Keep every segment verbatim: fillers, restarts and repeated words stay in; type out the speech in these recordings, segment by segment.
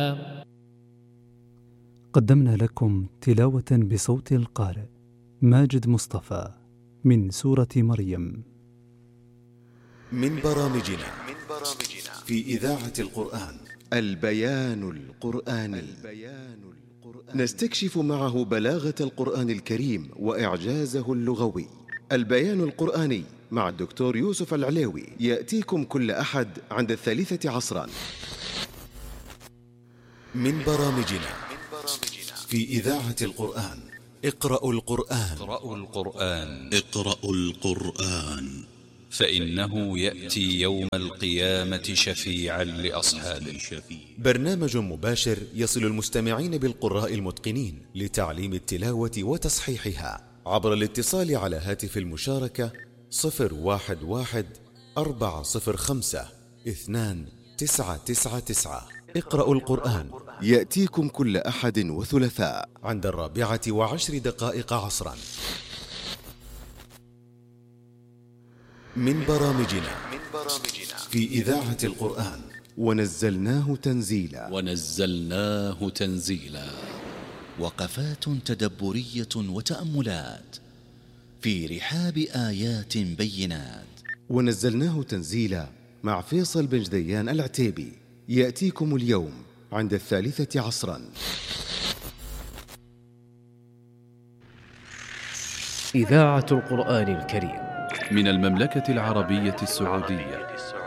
قدمنا لكم تلاوة بصوت القارئ ماجد مصطفى من سورة مريم. من برامجنا في إذاعة القرآن البيان القرآني. نستكشف معه بلاغة القرآن الكريم وإعجازه اللغوي. البيان القرآني مع الدكتور يوسف العليوي يأتيكم كل أحد عند الثالثة عصرا. من برامجنا في إذاعة القرآن اقرأوا القرآن. اقرأوا القرآن اقرأوا القرآن فإنه يأتي يوم القيامة شفيعا لأصحابه. برنامج مباشر يصل المستمعين بالقراء المتقنين لتعليم التلاوة وتصحيحها عبر الاتصال على هاتف المشاركة صفر واحد واحد أربعة صفر خمسة اثنان تسعة تسعة تسعة. اقرأوا القرآن يأتيكم كل أحد وثلاثاء عند الرابعة وعشر دقائق عصرا. من برامجنا في إذاعة القرآن ونزلناه تنزيلا. ونزلناه تنزيلا. وقفات تدبرية وتأملات في رحاب آيات بينات. ونزلناه تنزيلا مع فيصل بن جديان العتيبي يأتيكم اليوم عند الثالثة عصرا. إذاعة القرآن الكريم من المملكة العربية السعودية.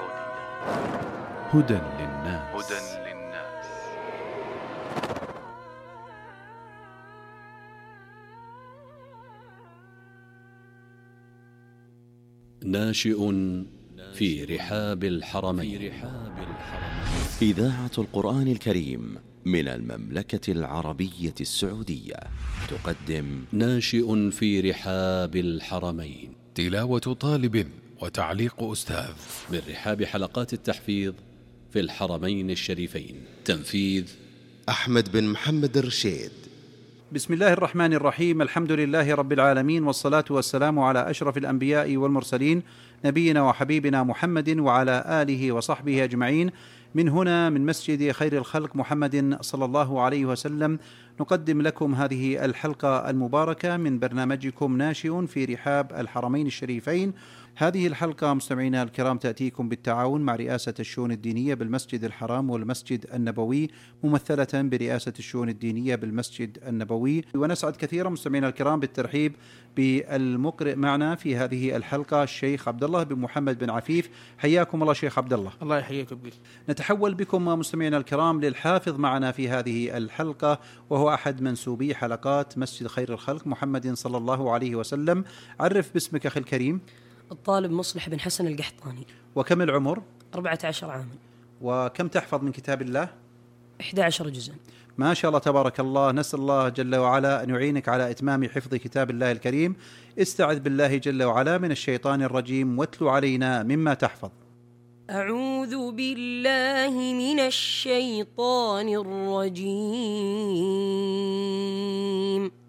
هدى للناس. ناشئ في رحاب الحرمين. إذاعة القرآن الكريم من المملكة العربية السعودية تقدم ناشئ في رحاب الحرمين، تلاوة طالب وتعليق أستاذ من رحاب حلقات التحفيظ في الحرمين الشريفين. تنفيذ أحمد بن محمد الرشيد. بسم الله الرحمن الرحيم. الحمد لله رب العالمين، والصلاة والسلام على أشرف الأنبياء والمرسلين نبينا وحبيبنا محمد وعلى آله وصحبه أجمعين. من هنا من مسجد خير الخلق محمد صلى الله عليه وسلم نقدم لكم هذه الحلقة المباركة من برنامجكم ناشئ في رحاب الحرمين الشريفين. هذه الحلقة مستمعينا الكرام تأتيكم بالتعاون مع رئاسة الشؤون الدينية بالمسجد الحرام والمسجد النبوي، ممثلة برئاسة الشؤون الدينية بالمسجد النبوي. ونسعد كثيرا مستمعينا الكرام بالترحيب بالمقرئ معنا في هذه الحلقة الشيخ عبد الله بن محمد بن عفيف. حياكم الله شيخ عبد الله. الله يحييكم. نتحول بكم مستمعينا الكرام للحافظ معنا في هذه الحلقة، وهو أحد منسوبي حلقات مسجد خير الخلق محمد صلى الله عليه وسلم. عرف باسمك أخي الكريم. الطالب مصلح بن حسن القحطاني. وكم العمر؟ أربعة عشر عاما. وكم تحفظ من كتاب الله؟ إحدى عشر جزءا. ما شاء الله تبارك الله. نسأل الله جل وعلا أن يعينك على إتمام حفظ كتاب الله الكريم. استعذ بالله جل وعلا من الشيطان الرجيم واتل علينا مما تحفظ. أعوذ بالله من الشيطان الرجيم.